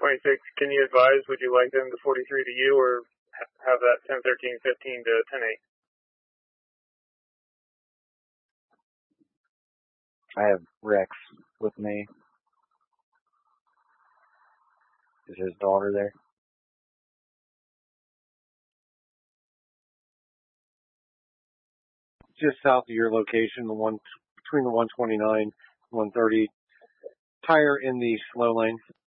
26, can you advise, would you like them to 43 to you or have that 10-13-15 to 10-8? I have Rex with me. Is his daughter there? Just south of your location, between the 129 and 130. Tire in the slow lane.